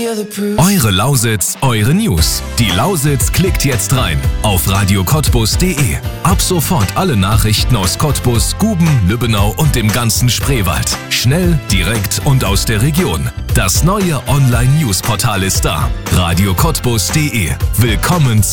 Eure Lausitz, eure News. Die Lausitz klickt jetzt rein auf radiocottbus.de. Ab sofort alle Nachrichten aus Cottbus, Guben, Lübbenau und dem ganzen Spreewald. Schnell, direkt und aus der Region. Das neue Online-News-Portal ist da. radiocottbus.de. Willkommen